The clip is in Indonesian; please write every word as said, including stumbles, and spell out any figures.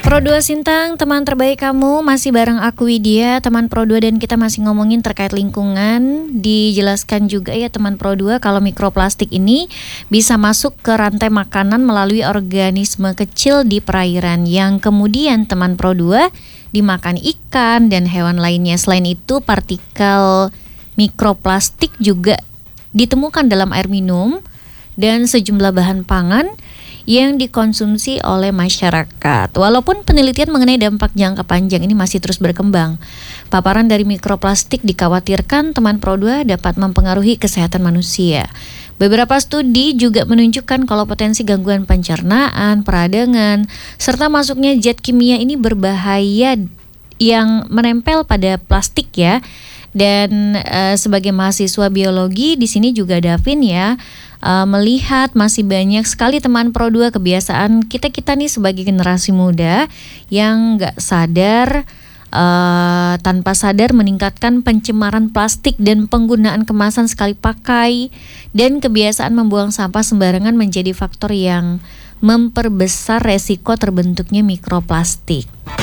Pro dua Sintang, teman terbaik kamu, masih bareng aku Widya, teman Pro dua, dan kita masih ngomongin terkait lingkungan. Dijelaskan juga ya teman Pro dua kalau mikroplastik ini bisa masuk ke rantai makanan melalui organisme kecil di perairan yang kemudian teman Pro dua dimakan ikan dan hewan lainnya. Selain itu, partikel mikroplastik juga ditemukan dalam air minum dan sejumlah bahan pangan yang dikonsumsi oleh masyarakat. Walaupun penelitian mengenai dampak jangka panjang ini masih terus berkembang, paparan dari mikroplastik dikhawatirkan teman Pro dua dapat mempengaruhi kesehatan manusia. Beberapa studi juga menunjukkan kalau potensi gangguan pencernaan, peradangan, serta masuknya zat kimia ini berbahaya yang menempel pada plastik ya. Dan uh, sebagai mahasiswa biologi di sini juga Davin ya, Uh, melihat masih banyak sekali teman Pro dua kebiasaan kita-kita nih sebagai generasi muda yang gak sadar, uh, tanpa sadar meningkatkan pencemaran plastik dan penggunaan kemasan sekali pakai, dan kebiasaan membuang sampah sembarangan menjadi faktor yang memperbesar resiko terbentuknya mikroplastik.